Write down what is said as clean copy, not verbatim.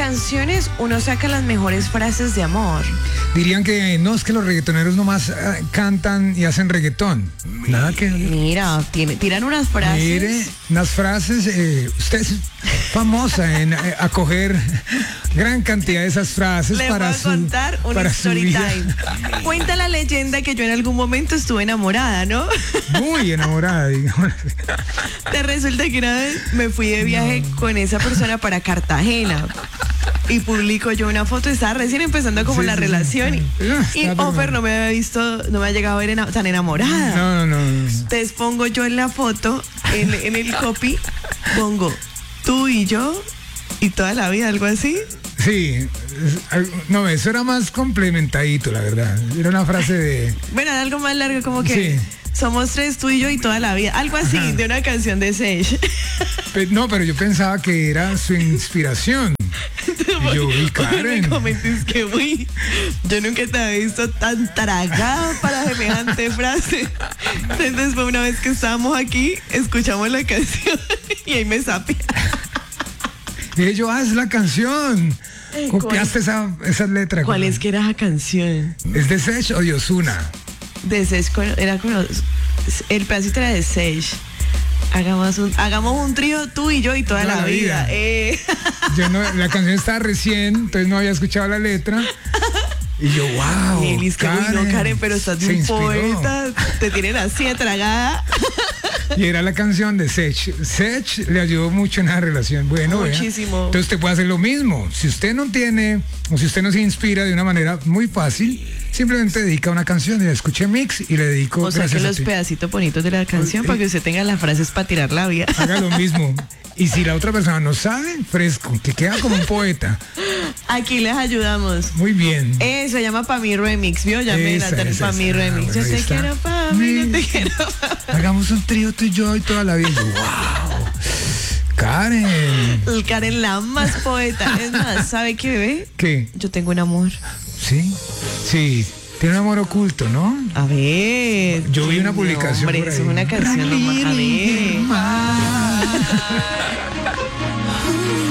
canciones uno saca las mejores frases de amor. Dirían que no, es que los reggaetoneros nomás cantan y hacen reggaetón. Nada que... Mira, tiran unas frases. Mire, unas frases, usted es famosa en acoger gran cantidad de esas frases Le para voy a contar una para su story vida. time. Cuenta la leyenda que yo en algún momento estuve enamorada, ¿no? Muy enamorada, digamos. Te resulta que una vez me fui de viaje con esa persona para Cartagena. Y publico yo una foto, estaba recién empezando como Sí, la sí, relación. sí. Y Offer no me había visto, no me ha llegado a ver tan enamorada. No. Entonces pongo yo en la foto, en el copy, pongo tú y yo y toda la vida, algo así. Sí, no, eso era más complementadito, la verdad. Era una frase de... Bueno, era algo más largo, como que somos tres, tú y yo y toda la vida. Algo así, de una canción de Sage. No, pero yo pensaba que era su inspiración. Y yo, uy, Karen. Me comentas que, uy, yo nunca te había visto tan tragada para semejante frase. Entonces, fue una vez que estábamos aquí, escuchamos la canción y ahí me sapea. Dije yo, es la canción. Copiaste esa letra. ¿Cuál es que era esa canción? ¿Es de Sage o de Ozuna? De Sage, era como, el pedacito era de Sage. Hagamos un trío, tú y yo y toda la vida. Yo no, la canción estaba recién, entonces no había escuchado la letra. Y yo, wow. Y Liz, que no, Karen, pero estás de un poeta, te tienen así de tragada. Y era la canción de Sage. Sage le ayudó mucho en la relación. Bueno, muchísimo. Entonces usted puede hacer lo mismo. Si usted no tiene, o si usted no se inspira de una manera muy fácil, simplemente dedica una canción y la escuche mix y le dedico. O sea, que los pedacitos bonitos de la canción para que usted tenga las frases para tirar la vida. Haga lo mismo. Y si la otra persona no sabe, fresco, que queda como un poeta. Aquí les ayudamos. Muy bien. Eso se llama Pa' Mi Remix, ¿vio? Ya me la Pa' Mi Remix. Yo te quiero pa' mí, yo te quiero pa' mí. Hagamos un trío tú y yo y toda la vida. ¡Wow! Karen. Karen, la más poeta. Es más, ¿sabe qué, bebé? ¿Qué? Yo tengo un amor. Sí. Tiene un amor oculto, ¿no? A ver. Yo vi una publicación. Hombre, por ahí. eso es una canción nomás. A ver.